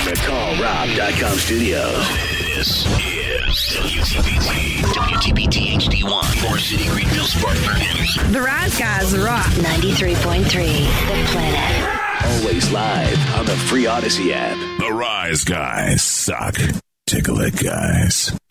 the CallRob.com studios. This is WTBT HD1, Forest City, Greenville, Spartanburg. The Rise Guys rock. 93.3, The Planet. Always live on the free Odyssey app. The Rise Guys suck. Tickle it, guys.